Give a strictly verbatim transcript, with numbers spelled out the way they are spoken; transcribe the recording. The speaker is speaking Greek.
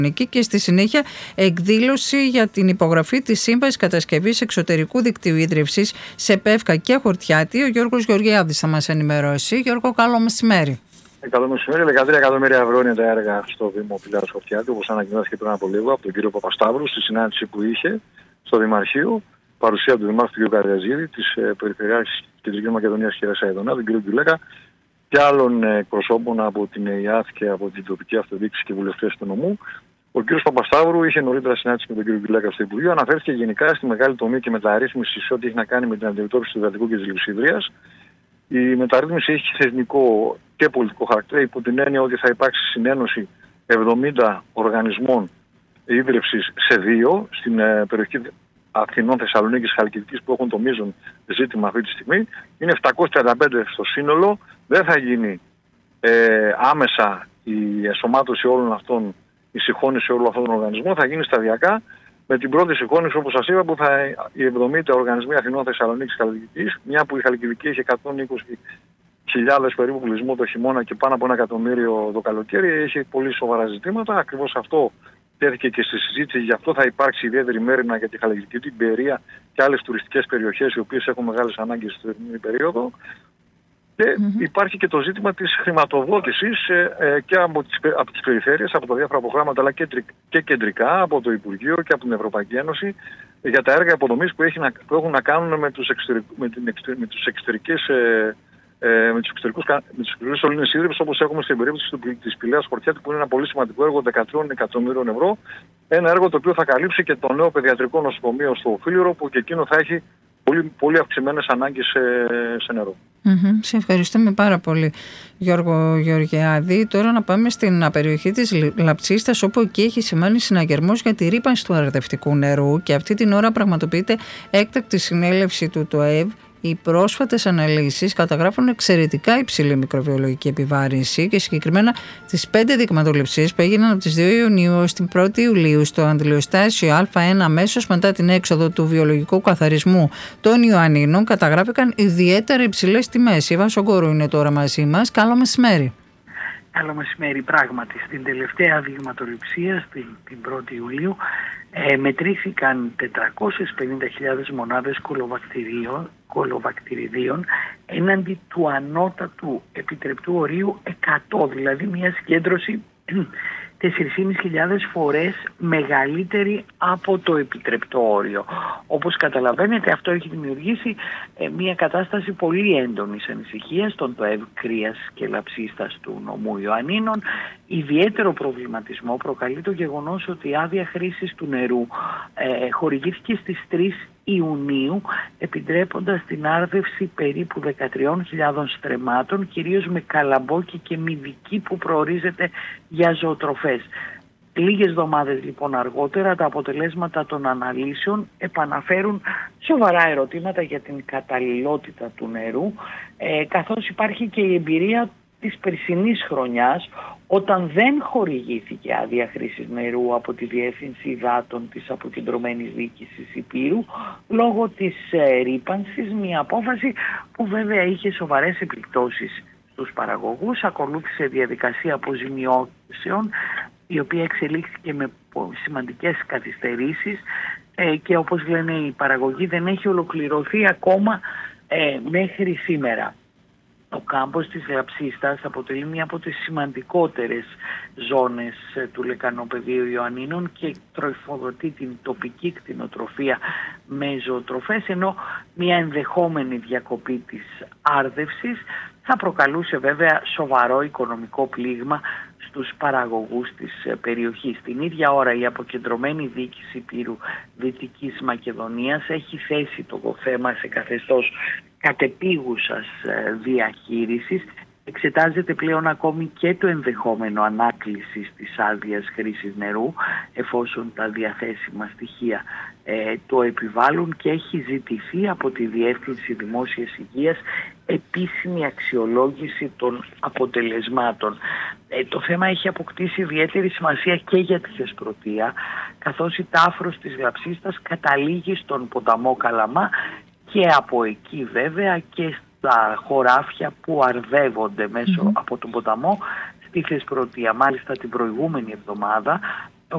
και στη συνέχεια εκδήλωση για την υπογραφή της Σύμβασης Κατασκευής Εξωτερικού Δικτύου Ίδρυυσης σε Πεύκα και Χορτιάτη. Ο Γιώργος Γεωργιάδης θα μας ενημερώσει. Γιώργο, καλό μεσημέρι. Καλό μεσημέρι. δεκατρία εκατομμύρια ευρώ είναι τα έργα στο Δήμο Πηλαίας Χορτιάτη, όπως ανακοινώθηκε πριν από λίγο από τον κύριο Παπασταύρου στη συνάντηση που είχε στο Δημαρχείο. Παρουσία του Δημάρχου του κ. Καρδιαζίδη, της ε, Περιφερειάρχης Κεντρικής Μακεδονίας κ. Σαϊδονά, τον κ. Γκουλέκα και άλλων ε, εκπροσώπων από την ΕΙΑΘ και από την τοπική αυτοδιοίκηση και βουλευτές του νομού. Ο κ. Παπασταύρου είχε νωρίτερα συνάντηση με τον κ. Γκουλέκα στο Υπουργείο. Αναφέρθηκε γενικά στη μεγάλη τομή και μεταρρύθμιση σε ό,τι έχει να κάνει με την αντιμετώπιση του υδατικού και της λειψιδρίας. Η μεταρρύθμιση έχει θεσμικό και πολιτικό χαρακτήρα, υπό την έννοια ότι θα υπάρξει συνένωση εβδομήντα οργανισμών ίδρυυσης σε δύο στην ε, περιοχή Αθηνών, Θεσσαλονίκης, Χαλκιδικής, που έχουν το μείζον ζήτημα αυτή τη στιγμή. Είναι επτακόσιες τριάντα πέντε στο σύνολο. Δεν θα γίνει ε, άμεσα η εσωμάτωση όλων αυτών, η συγχώνηση όλων αυτών των οργανισμών. Θα γίνει σταδιακά με την πρώτη συγχώνηση, όπως σας είπα, που θα οι εβδομήντα οργανισμοί Αθηνών, Θεσσαλονίκης, Χαλκιδικής, μια που η Χαλκιδική έχει εκατόν είκοσι χιλιάδες περίπου πληθυσμό το χειμώνα και πάνω από ένα εκατομμύριο το καλοκαίρι, έχει πολύ σοβαρά ζητήματα. Ακριβώς αυτό τέθηκε και στη συζήτηση, γι' αυτό θα υπάρξει ιδιαίτερη μέριμνα για τη Χαλκιδική, την Περία και άλλες τουριστικές περιοχές οι οποίες έχουν μεγάλες ανάγκες στην τωρινή περίοδο. Και mm-hmm. υπάρχει και το ζήτημα της χρηματοδότησης ε, ε, και από τις, από τις περιφέρειες, από τα διάφορα προγράμματα, αλλά και, και κεντρικά από το Υπουργείο και από την Ευρωπαϊκή Ένωση ε, για τα έργα υποδομής που, που έχουν να κάνουν με τους, εξωτερικ, με την, με τους εξωτερικές ε, Ε, με τους εξωτερικούς, με τους εξωτερικούς σωλήνες ίδρυυσης, όπως έχουμε στην περίπτωση της Πηλαίας Χορτιάτη, που είναι ένα πολύ σημαντικό έργο δεκατρία εκατομμύριων ευρώ. Ένα έργο το οποίο θα καλύψει και το νέο παιδιατρικό νοσοκομείο στο Φίλιρο, που και εκείνο θα έχει πολύ, πολύ αυξημένες ανάγκες σε, σε νερό. Mm-hmm. Σε ευχαριστούμε πάρα πολύ, Γιώργο Γεωργιάδη. Τώρα να πάμε στην περιοχή της Λαψίστας, όπου εκεί έχει σημάνει συναγερμός για τη ρύπανση του αρδευτικού νερού και αυτή την ώρα πραγματοποιείται έκτακτη συνέλευση του ΤΟΕΒ. Οι πρόσφατες αναλύσεις καταγράφουν εξαιρετικά υψηλή μικροβιολογική επιβάρυνση και συγκεκριμένα τις πέντε δειγματοληψίες που έγιναν από τις δύο Ιουνίου ως την πρώτη Ιουλίου στο αντιλιοστάσιο Α1, αμέσως μετά την έξοδο του βιολογικού καθαρισμού των Ιωαννίνων, καταγράφηκαν ιδιαίτερα υψηλές τιμές. Η Εύα Σογκόρου είναι τώρα μαζί μας. Καλό μεσημέρι. Καλό μεσημέρι. Πράγματι, στην τελευταία δειγματοληψία, την, την πρώτη Ιουλίου, ε, μετρήθηκαν τετρακόσιες πενήντα χιλιάδες μονάδες κολοβακτηρίων, κολοβακτηριδίων έναντι του ανώτατου επιτρεπτού ορίου εκατό, δηλαδή μια συγκέντρωση τέσσερις χιλιάδες πεντακόσιες φορές μεγαλύτερη από το επιτρεπτό όριο. Όπως καταλαβαίνετε, αυτό έχει δημιουργήσει ε, μια κατάσταση πολύ έντονης ανησυχίας στον ΤΟΕΒ Κρίας και Λαψίστας του νομού Ιωαννίνων. Ιδιαίτερο προβληματισμό προκαλεί το γεγονός ότι η άδεια χρήσης του νερού ε, χορηγήθηκε στις τρεις Ιουνίου, επιτρέποντας την άρδευση περίπου δεκατρείς χιλιάδες στρεμμάτων, κυρίως με καλαμπόκι και μυδική που προορίζεται για ζωοτροφές. Λίγες εβδομάδες λοιπόν αργότερα τα αποτελέσματα των αναλύσεων επαναφέρουν σοβαρά ερωτήματα για την καταλληλότητα του νερού, ε, καθώς υπάρχει και η εμπειρία της περσινής χρονιάς, όταν δεν χορηγήθηκε άδεια χρήσης νερού από τη Διεύθυνση Υδάτων της Αποκεντρωμένης Διοίκησης Ηπείρου λόγω της ε, ρύπανσης, μια απόφαση που βέβαια είχε σοβαρές επιπτώσεις στους παραγωγούς. Ακολούθησε διαδικασία αποζημιώσεων, η οποία εξελίχθηκε με σημαντικές καθυστερήσεις ε, και όπως λένε οι παραγωγοί δεν έχει ολοκληρωθεί ακόμα ε, μέχρι σήμερα. Ο κάμπος της Λαψίστας αποτελεί μια από τις σημαντικότερες ζώνες του λεκανοπεδίου Ιωαννίνων και τροφοδοτεί την τοπική κτηνοτροφία με ζωοτροφές, ενώ μια ενδεχόμενη διακοπή της άρδευσης θα προκαλούσε βέβαια σοβαρό οικονομικό πλήγμα στους παραγωγούς της περιοχής. Την ίδια ώρα η Αποκεντρωμένη Διοίκηση Ηπείρου Δυτικής Μακεδονίας έχει θέσει το θέμα σε καθεστώς κατεπίγουσας διαχείρισης. Εξετάζεται πλέον ακόμη και το ενδεχόμενο ανάκλησης της άδειας χρήσης νερού, εφόσον τα διαθέσιμα στοιχεία ε, το επιβάλλουν, και έχει ζητηθεί από τη Διεύθυνση Δημόσιας Υγείας επίσημη αξιολόγηση των αποτελεσμάτων. Ε, το θέμα έχει αποκτήσει ιδιαίτερη σημασία και για τη Θεσπρωτεία, καθώς η τάφρος της Λαψίστας καταλήγει στον ποταμό Καλαμά και από εκεί βέβαια και στα χωράφια που αρδεύονται μέσω mm-hmm. από τον ποταμό στη Θεσπρωτεία. Μάλιστα την προηγούμενη εβδομάδα